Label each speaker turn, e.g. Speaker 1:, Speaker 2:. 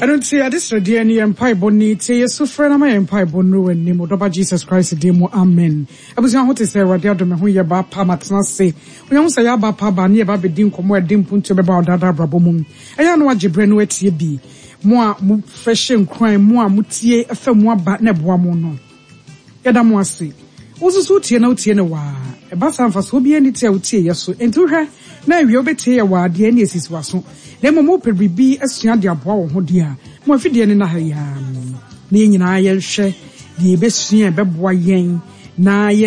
Speaker 1: I don't see this ready any empire bonnie, say yes, so friend of my empire bonno and name of Jesus Christ, demo, amen. I was going to say, Radiadome, who ya bapa matna say, we don't say about papa near baby dim come where dim punto about that brabomum. I know what Jibreno et ye be. More fresh and crime, more mutie, a fem more bat nebuamono. Yada more say. Also, so tieno tienowa. A basan for so be any tell tea, so into her. Now you'll be tear while the NS is was so. Then more be a syan dia bow, ho dear. More fidian in a hayam. Meaning I share the best syan, beboy yang. Na